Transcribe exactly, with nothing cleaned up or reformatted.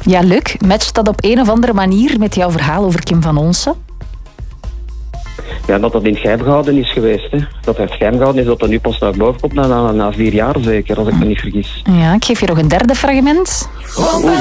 Ja, Luc, matcht dat op een of andere manier met jouw verhaal over Kim van Onsen? Ja, dat dat in het geheim gehouden is geweest. Hè. Dat het geheim gehouden is, dat dat nu pas naar boven komt na, na, na vier jaar zeker, als ik me niet vergis. Ja, ik geef je nog een derde fragment. Oeh.